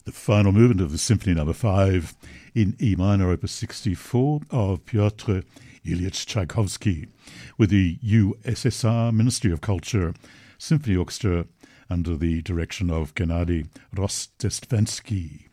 The final movement of the Symphony No. 5 in E minor, Opus 64 of Pyotr Ilyich Tchaikovsky, with the USSR Ministry of Culture Symphony Orchestra under the direction of Gennady Rostestvensky.